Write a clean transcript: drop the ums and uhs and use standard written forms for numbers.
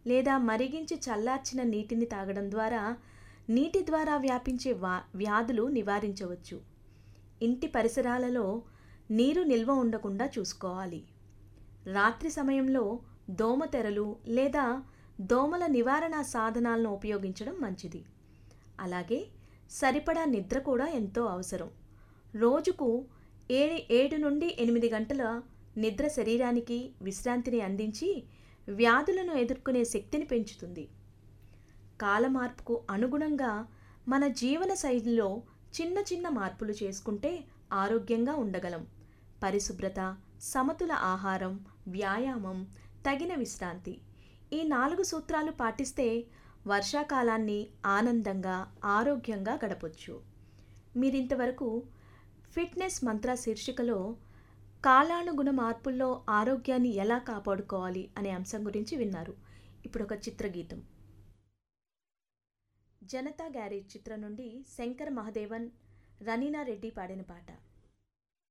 లేదా మరిగించి చల్లార్చిన నీటిని తాగడం ద్వారా నీటి ద్వారా వ్యాపించే వ్యాధులు నివారించవచ్చు. ఇంటి పరిసరాలలో నీరు నిల్వ ఉండకుండా చూసుకోవాలి. రాత్రి సమయంలో దోమతెరలు లేదా దోమల నివారణ సాధనాలను ఉపయోగించడం మంచిది. అలాగే సరిపడా నిద్ర కూడా ఎంతో అవసరం. రోజుకు 7 నుండి 8 గంటల నిద్ర శరీరానికి విశ్రాంతిని అందించి వ్యాధులను ఎదుర్కొనే శక్తిని పెంచుతుంది. కాలమార్పుకు అనుగుణంగా మన జీవన శైలిలో చిన్న చిన్న మార్పులు చేసుకుంటే ఆరోగ్యంగా ఉండగలం. పరిశుభ్రత, సమతుల ఆహారం, వ్యాయామం, తగిన విశ్రాంతి, ఈ 4 సూత్రాలు పాటిస్తే వర్షాకాలాన్ని ఆనందంగా, ఆరోగ్యంగా గడపొచ్చు. మీరింతవరకు ఫిట్నెస్ మంత్ర శీర్షికలో కాలానుగుణ మార్పుల్లో ఆరోగ్యాన్ని ఎలా కాపాడుకోవాలి అనే అంశం గురించి విన్నారు. ఇప్పుడు ఒక చిత్రగీతం. జనతా గ్యారేజ్ చిత్రం నుండి శంకర్ మహదేవన్, రనీనా రెడ్డి పాడిన పాట.